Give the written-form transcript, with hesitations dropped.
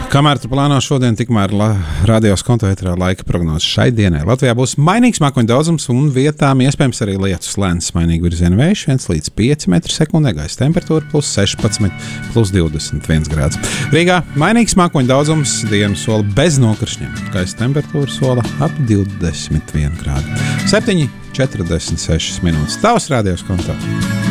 Kamēr tu plāno šodien, tikmēr radios kontoētrā laika prognozes šai dienai. Latvijā būs mainīgs mākoņu daudzums un vietām iespējams arī lietus lēns. Mainīgi virziena vējš 1 līdz 5 m/sekundē, gaisa temperatūra plus 16, plus 21 grāds. Rīgā mainīgs mākoņu daudzums, dienu sola bez nokrišņiem. Gaisa temperatūra sola ap 21 grādu. 7,46 minūtes. Tavs radios kontā.